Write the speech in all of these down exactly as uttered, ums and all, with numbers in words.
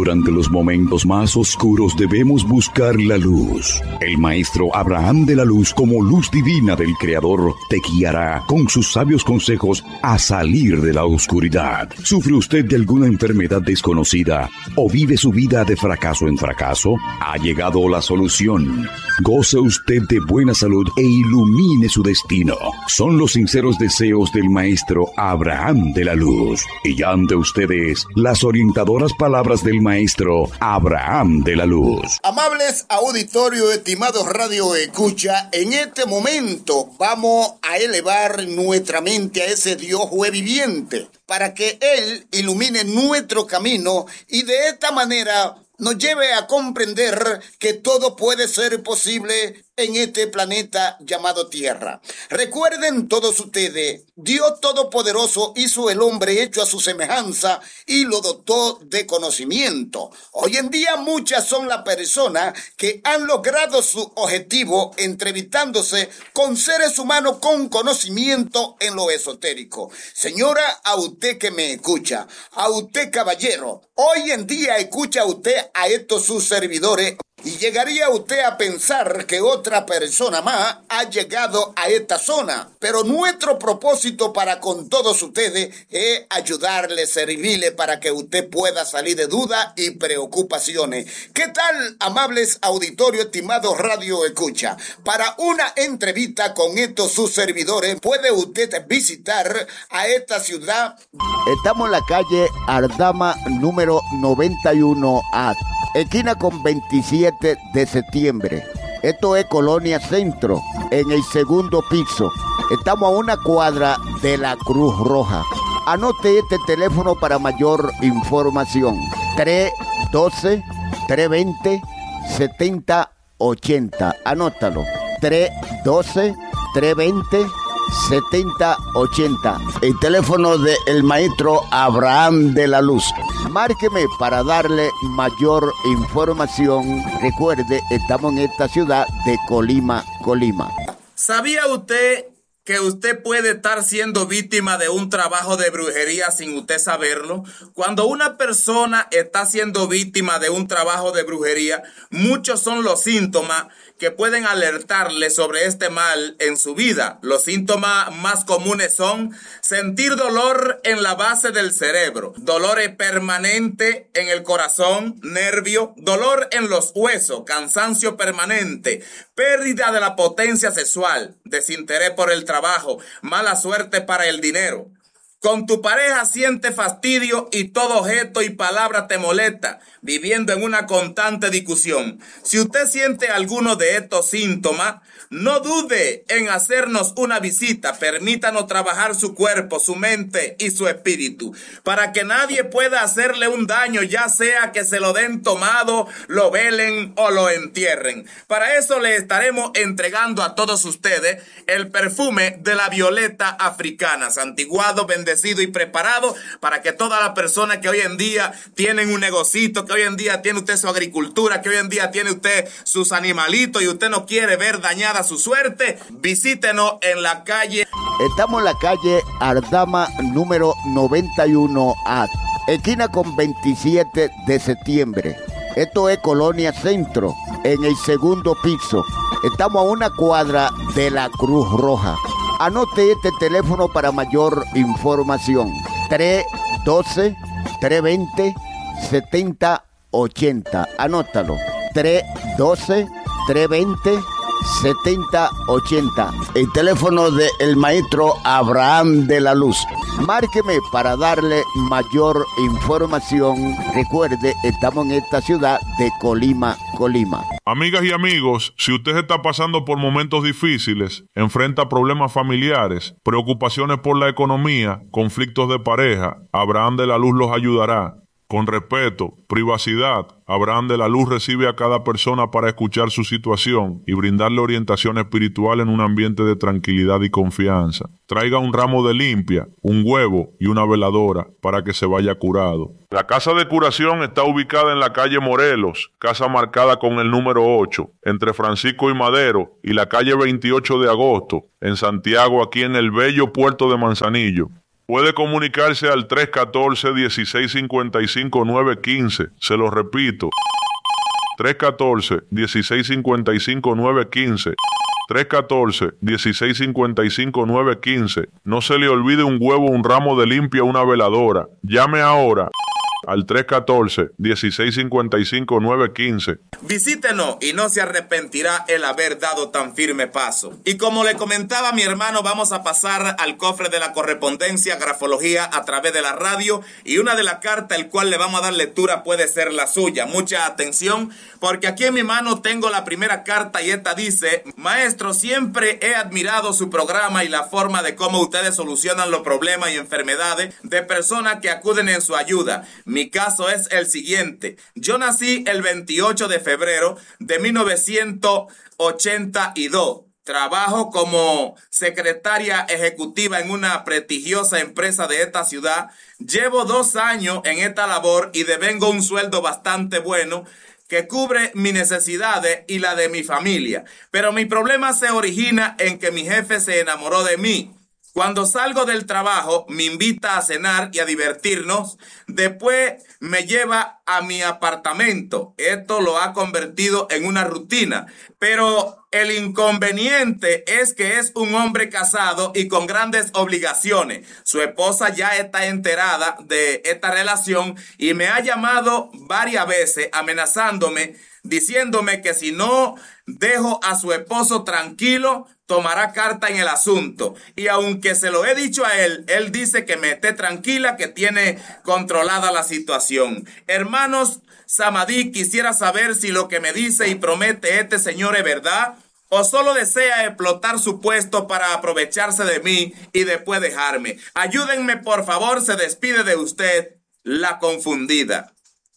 durante los momentos más oscuros debemos buscar la luz. El maestro Abraham de la Luz, como luz divina del Creador, te guiará con sus sabios consejos a salir de la oscuridad. ¿Sufre usted de alguna enfermedad desconocida o vive su vida de fracaso en fracaso? Ha llegado la solución. Goce usted de buena salud e ilumine su destino. Son los sinceros deseos del maestro Abraham de la Luz. Y ya ante ustedes las orientadoras palabras del maestro Abraham de la Luz. Amables auditorio, estimados radio escucha, en este momento vamos a elevar nuestra mente a ese Dios viviente para que Él ilumine nuestro camino y de esta manera nos lleve a comprender que todo puede ser posible en este planeta llamado Tierra. Recuerden todos ustedes, Dios Todopoderoso hizo el hombre hecho a su semejanza y lo dotó de conocimiento. Hoy en día muchas son las personas que han logrado su objetivo entrevistándose con seres humanos con conocimiento en lo esotérico. Señora, a usted que me escucha, a usted caballero, hoy en día escucha usted a estos sus servidores y llegaría usted a pensar que otra persona más ha llegado a esta zona. Pero nuestro propósito para con todos ustedes es ayudarle, servirle para que usted pueda salir de dudas y preocupaciones. ¿Qué tal, amables auditorios, estimados radio escucha? Para una entrevista con estos sus servidores puede usted visitar a esta ciudad. Estamos en la calle Ardama número noventa y uno A, esquina con veintisiete de septiembre. Esto es Colonia Centro, en el segundo piso. Estamos a una cuadra de la Cruz Roja. Anote este teléfono para mayor información. tres uno dos, tres dos cero, siete cero ocho cero. Anótalo. tres uno dos, tres dos cero, siete cero ocho cero. El teléfono del maestro Abraham de la Luz. Márqueme para darle mayor información. Recuerde, estamos en esta ciudad de Colima, Colima. ¿Sabía usted que usted puede estar siendo víctima de un trabajo de brujería sin usted saberlo? Cuando una persona está siendo víctima de un trabajo de brujería, muchos son los síntomas que pueden alertarle sobre este mal en su vida. Los síntomas más comunes son sentir dolor en la base del cerebro, dolores permanentes en el corazón, nervio, dolor en los huesos, cansancio permanente, pérdida de la potencia sexual, desinterés por el trabajo, mala suerte para el dinero. Con tu pareja siente fastidio y todo objeto y palabra te molesta, viviendo en una constante discusión. Si usted siente alguno de estos síntomas, no dude en hacernos una visita. Permítanos trabajar su cuerpo, su mente y su espíritu, para que nadie pueda hacerle un daño, ya sea que se lo den tomado, lo velen o lo entierren. Para eso le estaremos entregando a todos ustedes el perfume de la violeta africana, santiguado, bendecido y preparado para que todas las personas que hoy en día tienen un negocito, que hoy en día tiene usted su agricultura, que hoy en día tiene usted sus animalitos y usted no quiere ver dañada su suerte, visítenos en la calle. Estamos en la calle Ardama número noventa y uno A, esquina con veintisiete de septiembre. Esto es Colonia Centro, en el segundo piso. Estamos a una cuadra de la Cruz Roja. Anote este teléfono para mayor información. tres uno dos, tres dos cero, siete cero ocho cero. Anótalo. tres uno dos, tres dos cero, siete cero ocho cero. El teléfono del maestro Abraham de la Luz. Márqueme para darle mayor información. Recuerde, estamos en esta ciudad de Colima, Colima. Amigas y amigos, si usted está pasando por momentos difíciles, enfrenta problemas familiares, preocupaciones por la economía, conflictos de pareja, Abraham de la Luz los ayudará. Con respeto, privacidad, Abraham de la Luz recibe a cada persona para escuchar su situación y brindarle orientación espiritual en un ambiente de tranquilidad y confianza. Traiga un ramo de limpia, un huevo y una veladora para que se vaya curado. La casa de curación está ubicada en la calle Morelos, casa marcada con el número ocho, entre Francisco y Madero y la calle veintiocho de agosto, en Santiago, aquí en el bello puerto de Manzanillo. Puede comunicarse al tres uno cuatro, uno seis cinco cinco, nueve uno cinco. Se lo repito. tres uno cuatro, uno seis cinco cinco, nueve uno cinco. tres uno cuatro, uno seis cinco cinco, nueve uno cinco. No se le olvide un huevo, un ramo de limpia, una veladora. Llame ahora al tres uno cuatro, uno seis cinco cinco, nueve uno cinco. Visítenos y no se arrepentirá el haber dado tan firme paso. Y como le comentaba mi hermano, vamos a pasar al cofre de la correspondencia, grafología a través de la radio, y una de las cartas el cual le vamos a dar lectura puede ser la suya. Mucha atención, porque aquí en mi mano tengo la primera carta y esta dice: maestro, siempre he admirado su programa y la forma de cómo ustedes solucionan los problemas y enfermedades de personas que acuden en su ayuda. Mi caso es el siguiente. Yo nací el veintiocho de febrero de mil novecientos ochenta y dos. Trabajo como secretaria ejecutiva en una prestigiosa empresa de esta ciudad. Llevo dos años en esta labor y devengo un sueldo bastante bueno que cubre mis necesidades y la de mi familia. Pero mi problema se origina en que mi jefe se enamoró de mí. Cuando salgo del trabajo, me invita a cenar y a divertirnos. Después me lleva a mi apartamento. Esto lo ha convertido en una rutina. Pero el inconveniente es que es un hombre casado y con grandes obligaciones. Su esposa ya está enterada de esta relación y me ha llamado varias veces amenazándome, diciéndome que si no dejo a su esposo tranquilo, tomará carta en el asunto. Y aunque se lo he dicho a él, él dice que me esté tranquila, que tiene controlada la situación. Hermanos, Samadí, quisiera saber si lo que me dice y promete este señor es verdad, o solo desea explotar su puesto para aprovecharse de mí y después dejarme. Ayúdenme, por favor. Se despide de usted, la confundida.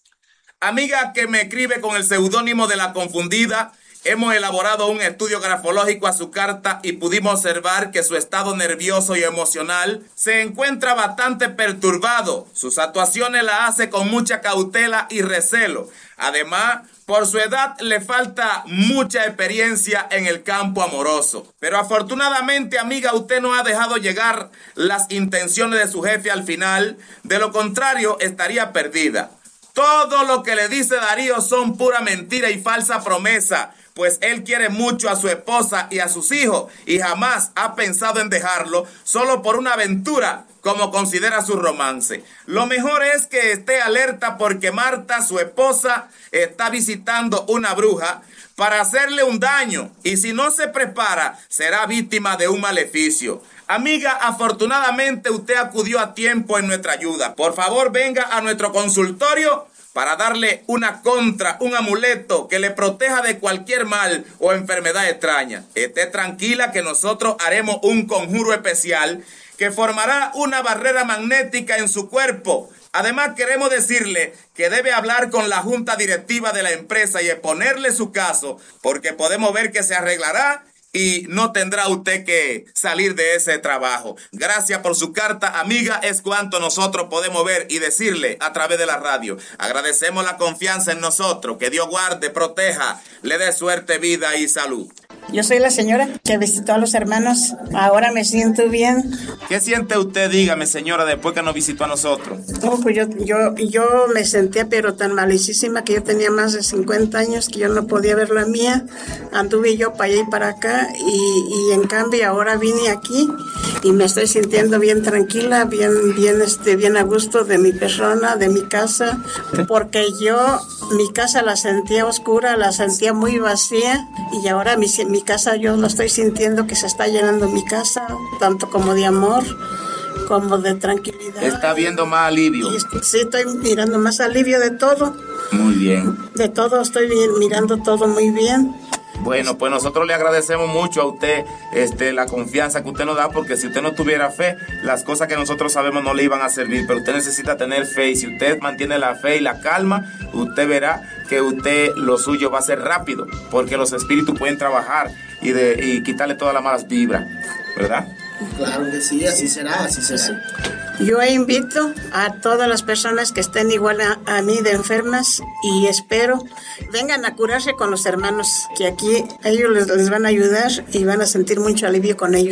Amiga que me escribe con el seudónimo de la confundida, hemos elaborado un estudio grafológico a su carta y pudimos observar que su estado nervioso y emocional se encuentra bastante perturbado. Sus actuaciones las hace con mucha cautela y recelo. Además, por su edad le falta mucha experiencia en el campo amoroso. Pero afortunadamente, amiga, usted no ha dejado llegar las intenciones de su jefe al final. De lo contrario, estaría perdida. Todo lo que le dice Darío son pura mentira y falsa promesa, pues él quiere mucho a su esposa y a sus hijos y jamás ha pensado en dejarlo solo por una aventura como considera su romance. Lo mejor es que esté alerta porque Marta, su esposa, está visitando una bruja para hacerle un daño y si no se prepara será víctima de un maleficio. Amiga, afortunadamente usted acudió a tiempo en nuestra ayuda. Por favor, venga a nuestro consultorio para darle una contra, un amuleto que le proteja de cualquier mal o enfermedad extraña. Esté tranquila que nosotros haremos un conjuro especial que formará una barrera magnética en su cuerpo. Además, queremos decirle que debe hablar con la junta directiva de la empresa y exponerle su caso, porque podemos ver que se arreglará y no tendrá usted que salir de ese trabajo. Gracias por su carta, amiga. Es cuanto nosotros podemos ver y decirle a través de la radio. Agradecemos la confianza en nosotros. Que Dios guarde, proteja, le dé suerte, vida y salud. Yo soy la señora que visitó a los hermanos. Ahora me siento bien. ¿Qué siente usted, dígame, señora, después que nos visitó a nosotros? Oh, pues yo, yo, yo me sentía pero tan malicísima que yo tenía más de cincuenta años que yo no podía ver la mía. Anduve yo para allá y para acá y, y en cambio ahora vine aquí y me estoy sintiendo bien tranquila, bien, bien, este, bien a gusto de mi persona, de mi casa, porque yo mi casa la sentía oscura, la sentía muy vacía y ahora mi, mi casa yo lo estoy sintiendo que se está llenando mi casa, tanto como de amor como de tranquilidad. ¿Está viendo más alivio? Y, sí, estoy mirando más alivio de todo. Muy bien. De todo, estoy bien, mirando todo muy bien. Bueno, pues nosotros le agradecemos mucho a usted este, la confianza que usted nos da, porque si usted no tuviera fe, las cosas que nosotros sabemos no le iban a servir, pero usted necesita tener fe y si usted mantiene la fe y la calma, usted verá que usted lo suyo va a ser rápido, porque los espíritus pueden trabajar y, de, y quitarle todas las malas vibras, ¿verdad? Claro que sí, así será, así será. Yo invito a todas las personas que estén igual a, a mí de enfermas y espero vengan a curarse con los hermanos, que aquí ellos les, les van a ayudar y van a sentir mucho alivio con ellos.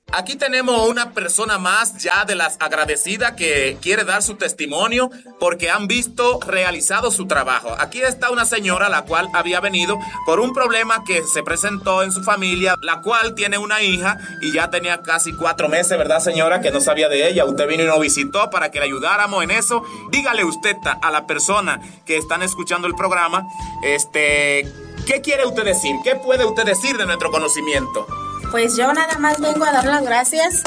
Aquí tenemos una persona más ya de las agradecidas que quiere dar su testimonio porque han visto realizado su trabajo. Aquí está una señora la cual había venido por un problema que se presentó en su familia, la cual tiene una hija y ya tenía casi cuatro meses, ¿verdad, señora? Que no sabía de ella. Usted vino y nos visitó para que le ayudáramos en eso. Dígale usted a la persona que están escuchando el programa, este, ¿qué quiere usted decir? ¿Qué puede usted decir de nuestro conocimiento? Pues yo nada más vengo a dar las gracias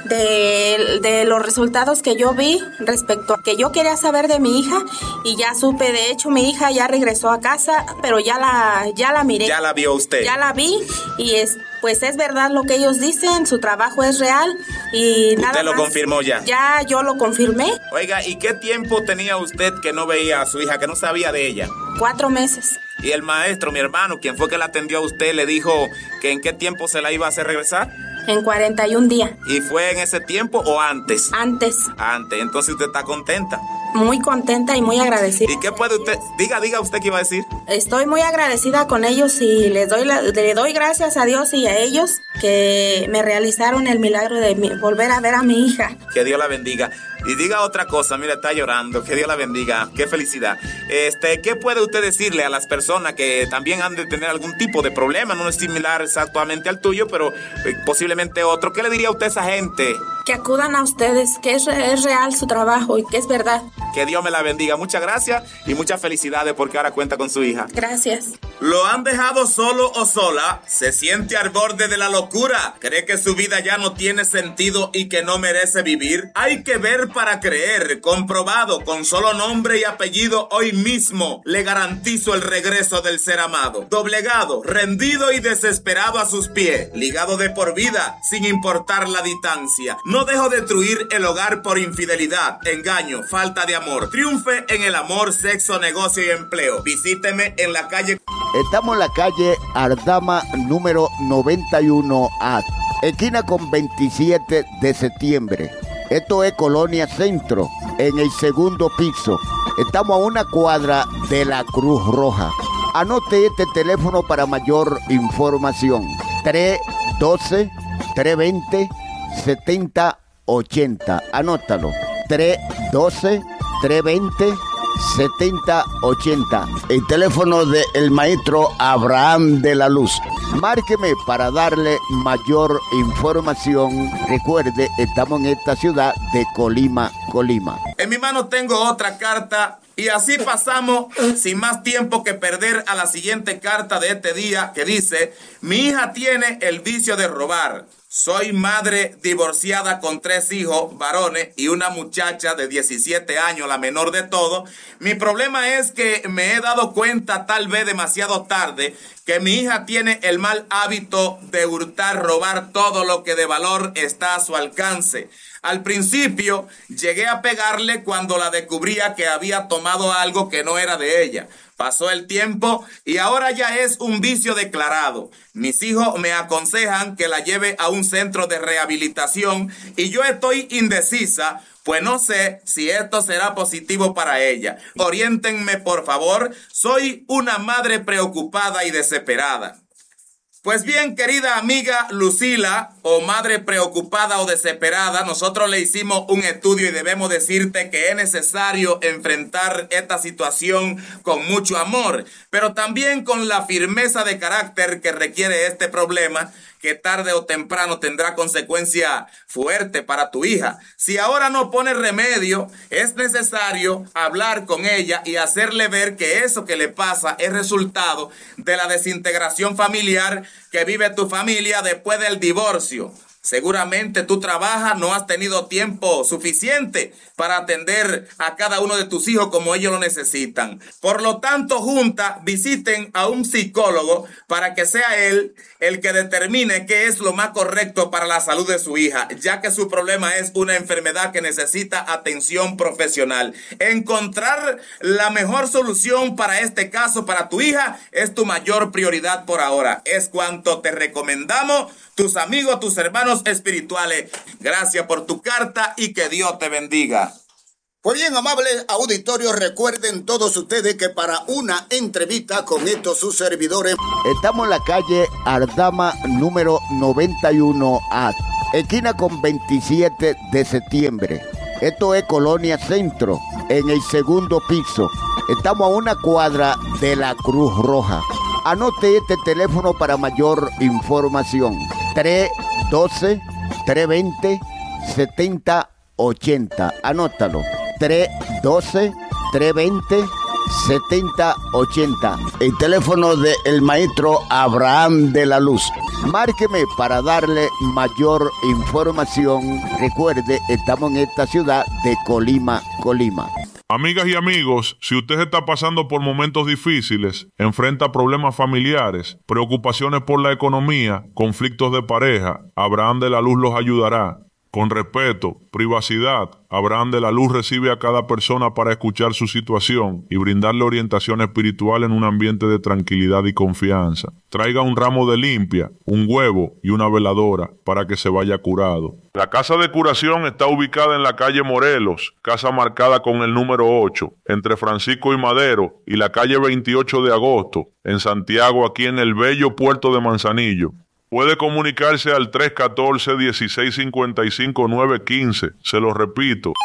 de, de los resultados que yo vi respecto a que yo quería saber de mi hija y ya supe. De hecho, mi hija ya regresó a casa, pero ya la, ya la miré. ¿Ya la vio usted? Ya la vi y es, pues es verdad lo que ellos dicen, su trabajo es real y nada más. ¿Usted lo confirmó ya? Ya yo lo confirmé. Oiga, ¿y qué tiempo tenía usted que no veía a su hija, que no sabía de ella? Cuatro meses. Y el maestro, mi hermano, quien fue que la atendió a usted, le dijo que en qué tiempo se la iba a hacer regresar. En cuarenta y un días. ¿Y fue en ese tiempo o antes? Antes. Antes. Entonces usted está contenta. Muy contenta y muy agradecida. ¿Y qué puede usted? Diga, diga usted qué iba a decir. Estoy muy agradecida con ellos y les doy la, le doy gracias a Dios y a ellos que me realizaron el milagro de mi, volver a ver a mi hija. Que Dios la bendiga. Y diga otra cosa, mira, está llorando, que Dios la bendiga, qué felicidad. Este, ¿qué puede usted decirle a las personas que también han de tener algún tipo de problema? No es similar exactamente al tuyo, pero eh, posiblemente otro. ¿Qué le diría a usted a esa gente? Que acudan a ustedes, que es, es real su trabajo y que es verdad. Que Dios me la bendiga. Muchas gracias y muchas felicidades porque ahora cuenta con su hija. Gracias. ¿Lo han dejado solo o sola? ¿Se siente al borde de la locura? ¿Cree que su vida ya no tiene sentido y que no merece vivir? Hay que ver para creer. Comprobado con solo nombre y apellido hoy mismo. Le garantizo el regreso del ser amado. Doblegado, rendido y desesperado a sus pies. Ligado de por vida, sin importar la distancia. No dejo destruir el hogar por infidelidad, engaño, falta de amor. Triunfe en el amor, sexo, negocio y empleo. Visíteme en la calle. Estamos en la calle Ardama número noventa y uno A, esquina con veintisiete de septiembre. Esto es Colonia Centro, en el segundo piso. Estamos a una cuadra de la Cruz Roja. Anote este teléfono para mayor información. tres uno dos, tres dos cero, siete cero ocho cero. Anótalo. tres uno dos, tres dos cero, siete cero ocho cero. El teléfono del maestro Abraham de la Luz. Márqueme para darle mayor información. Recuerde, estamos en esta ciudad de Colima, Colima. En mi mano tengo otra carta y así pasamos sin más tiempo que perder a la siguiente carta de este día que dice: mi hija tiene el vicio de robar. Soy madre divorciada con tres hijos varones y una muchacha de diecisiete años, la menor de todos. Mi problema es que me he dado cuenta, tal vez demasiado tarde, que mi hija tiene el mal hábito de hurtar, robar todo lo que de valor está a su alcance. Al principio llegué a pegarle cuando la descubría que había tomado algo que no era de ella. Pasó el tiempo y ahora ya es un vicio declarado. Mis hijos me aconsejan que la lleve a un centro de rehabilitación y yo estoy indecisa, pues no sé si esto será positivo para ella. Oriéntenme, por favor. Soy una madre preocupada y desesperada. Pues bien, querida amiga Lucila, o madre preocupada o desesperada, nosotros le hicimos un estudio y debemos decirte que es necesario enfrentar esta situación con mucho amor, pero también con la firmeza de carácter que requiere este problema, que tarde o temprano tendrá consecuencia fuerte para tu hija. Si ahora no pone remedio, es necesario hablar con ella y hacerle ver que eso que le pasa es resultado de la desintegración familiar que vive tu familia después del divorcio. Seguramente tú trabajas, no has tenido tiempo suficiente para atender a cada uno de tus hijos como ellos lo necesitan. Por lo tanto, juntas, visiten a un psicólogo para que sea él el que determine qué es lo más correcto para la salud de su hija, ya que su problema es una enfermedad que necesita atención profesional. Encontrar la mejor solución para este caso, para tu hija, es tu mayor prioridad por ahora. Es cuanto te recomendamos, tus amigos, tus hermanos espirituales. Gracias por tu carta y que Dios te bendiga. Pues bien, amables auditorios, recuerden todos ustedes que para una entrevista con estos sus servidores, estamos en la calle Ardama número noventa y uno A, esquina con veintisiete de septiembre. Esto es Colonia Centro, en el segundo piso. Estamos a una cuadra de la Cruz Roja. Anote este teléfono para mayor información. tres uno dos, tres dos cero, siete cero ocho cero. Anótalo. tres uno dos, tres dos cero, siete cero ocho cero. El teléfono del maestro Abraham de la Luz. Márqueme para darle mayor información. Recuerde, estamos en esta ciudad de Colima, Colima. Amigas y amigos, si usted está pasando por momentos difíciles, enfrenta problemas familiares, preocupaciones por la economía, conflictos de pareja, Abraham de la Luz los ayudará. Con respeto, privacidad, Abraham de la Luz recibe a cada persona para escuchar su situación y brindarle orientación espiritual en un ambiente de tranquilidad y confianza. Traiga un ramo de limpia, un huevo y una veladora para que se vaya curado. La casa de curación está ubicada en la calle Morelos, casa marcada con el número ocho, entre Francisco y Madero y la calle veintiocho de agosto, en Santiago, aquí en el bello puerto de Manzanillo. Puede comunicarse al tres uno cuatro, uno seis cinco cinco, nueve uno cinco. Se lo repito.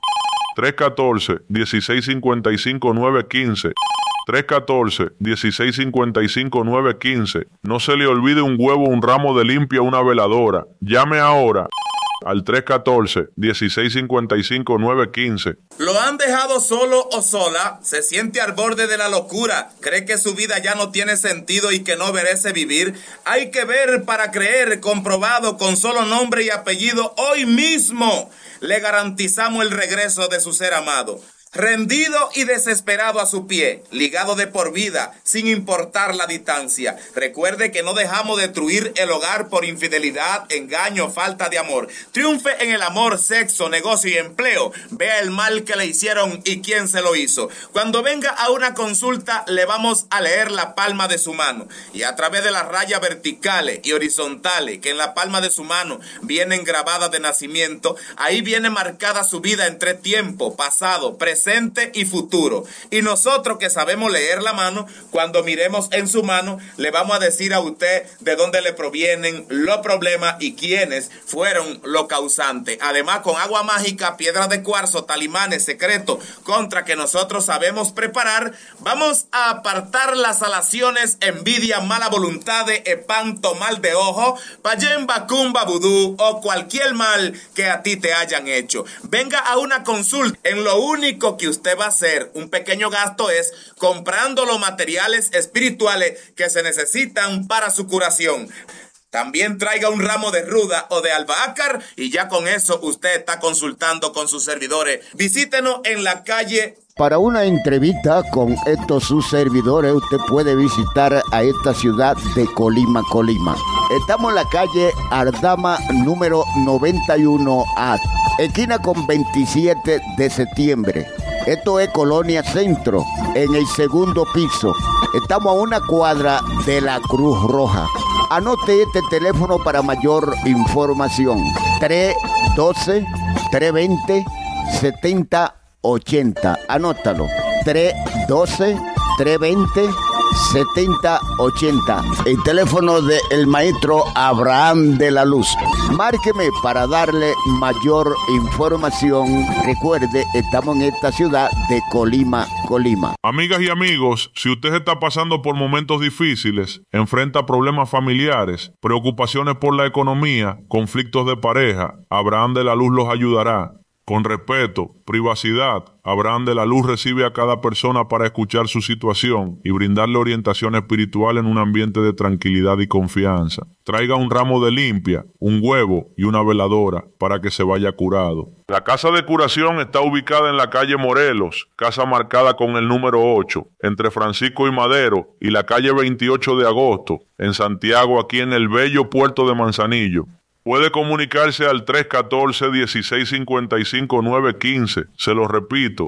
tres uno cuatro, uno seis cinco cinco, nueve uno cinco. tres uno cuatro, uno seis cinco cinco, nueve uno cinco. No se le olvide un huevo, un ramo de limpia, una veladora. Llame ahora al tres uno cuatro, uno seis cinco cinco, nueve uno cinco. ¿Lo han dejado solo o sola? ¿Se siente al borde de la locura? ¿Cree que su vida ya no tiene sentido y que no merece vivir? Hay que ver para creer, comprobado con solo nombre y apellido. Hoy mismo le garantizamos el regreso de su ser amado. Rendido y desesperado a su pie, ligado de por vida, sin importar la distancia. Recuerde que no dejamos destruir el hogar por infidelidad, engaño, falta de amor. Triunfe en el amor, sexo, negocio y empleo. Vea el mal que le hicieron y quién se lo hizo. Cuando venga a una consulta, le vamos a leer la palma de su mano. Y a través de las rayas verticales y horizontales que en la palma de su mano vienen grabadas de nacimiento, ahí viene marcada su vida en tres tiempos: pasado, presente, presente y futuro. Y nosotros que sabemos leer la mano, cuando miremos en su mano, le vamos a decir a usted de dónde le provienen los problemas y quiénes fueron los causantes. Además, con agua mágica, piedras de cuarzo, talimanes secretos contra que nosotros sabemos preparar, vamos a apartar las alaciones, envidia, mala voluntad, espanto, mal de ojo, payemba, cumba, vudú o cualquier mal que a ti te hayan hecho. Venga a una consulta. En lo único que usted va a hacer un pequeño gasto es comprando los materiales espirituales que se necesitan para su curación. También traiga un ramo de ruda o de albahaca y ya con eso usted está consultando con sus servidores. Visítenos en la calle. Para una entrevista con estos sus servidores, usted puede visitar a esta ciudad de Colima, Colima. Estamos en la calle Ardama número noventa y uno A, esquina con veintisiete de septiembre. Esto es Colonia Centro, en el segundo piso. Estamos a una cuadra de la Cruz Roja. Anote este teléfono para mayor información. tres uno dos, tres dos cero, siete cero ocho cero. Anótalo. tres uno dos, tres dos cero, siete cero ocho cero. El teléfono del maestro Abraham de la Luz. Márqueme para darle mayor información. Recuerde, estamos en esta ciudad de Colima, Colima. Amigas y amigos, si usted está pasando por momentos difíciles, enfrenta problemas familiares, preocupaciones por la economía, conflictos de pareja, Abraham de la Luz los ayudará. Con respeto, privacidad, Abraham de la Luz recibe a cada persona para escuchar su situación y brindarle orientación espiritual en un ambiente de tranquilidad y confianza. Traiga un ramo de limpia, un huevo y una veladora para que se vaya curado. La casa de curación está ubicada en la calle Morelos, casa marcada con el número ocho, entre Francisco y Madero y la calle veintiocho de agosto, en Santiago, aquí en el bello puerto de Manzanillo. Puede comunicarse al tres uno cuatro, uno seis cinco cinco, nueve uno cinco. Se lo repito.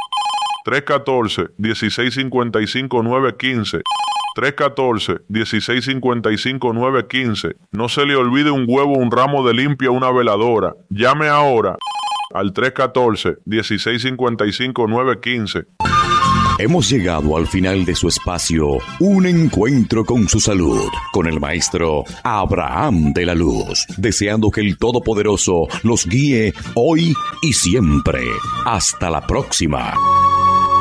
tres uno cuatro, uno seis cinco cinco, nueve uno cinco. tres uno cuatro, uno seis cinco cinco, nueve uno cinco. No se le olvide un huevo, un ramo de limpia, una veladora. Llame ahora al tres uno cuatro, uno seis cinco cinco, nueve uno cinco. Hemos llegado al final de su espacio, Un Encuentro con su Salud, con el maestro Abraham de la Luz, deseando que el Todopoderoso los guíe hoy y siempre. Hasta la próxima.